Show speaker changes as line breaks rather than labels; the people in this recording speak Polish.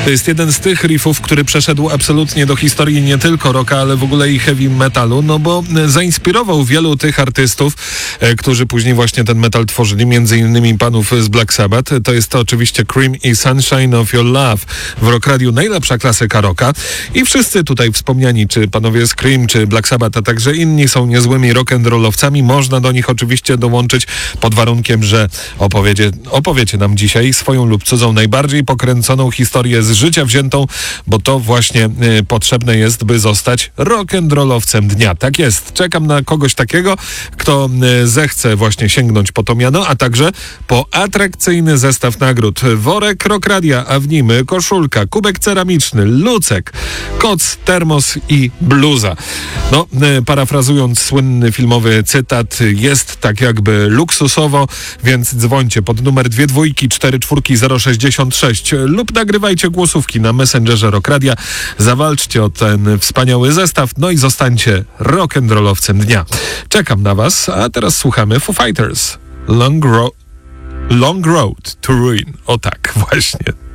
To jest jeden z tych riffów, który przeszedł absolutnie do historii nie tylko rocka, ale w ogóle i heavy metalu, no bo zainspirował wielu tych artystów, którzy później właśnie ten metal tworzyli, między innymi panów z Black Sabbath. To jest to oczywiście Cream i Sunshine of Your Love w Rock Radiu, najlepsza klasyka rocka. I wszyscy tutaj wspomniani, czy panowie z Cream, czy Black Sabbath, a także inni są niezłymi rock'n'rollowcami. Można do nich oczywiście dołączyć pod warunkiem, że opowiecie nam dzisiaj swoją lub cudzą najbardziej pokręconą historię z życia wziętą, bo to właśnie potrzebne jest, by zostać rock'n'rollowcem dnia. Tak jest. Czekam na kogoś takiego, kto zechce właśnie sięgnąć po to miano, a także po atrakcyjny zestaw nagród. Worek Rock Radia, a w nim koszulka, kubek ceramiczny, lucek, koc, termos i bluza. No, parafrazując słynny filmowy cytat, jest tak jakby luksusowo, więc dzwońcie pod numer 2244066 lub nagrywajcie głosówki na Messengerze Rock Radia. Zawalczcie o ten wspaniały zestaw, no i zostańcie rock'n'rollowcem dnia. Czekam na was, a teraz słuchamy Foo Fighters. Long Road to Ruin. O tak, właśnie.